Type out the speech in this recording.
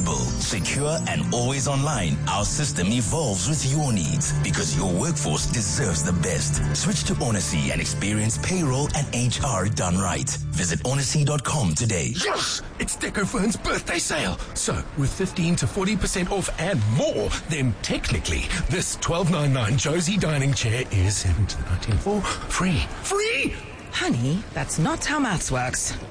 flexible, secure, and always online, our system evolves with your needs because your workforce deserves the best. Switch to Onacy and experience payroll and HR done right. Visit onacy.com today. Yes! It's Decophone's birthday sale. So, with 15 to 40% off and more, then technically, this $12.99 Josie dining chair is $17.94 free. Free! Honey, that's not how maths works.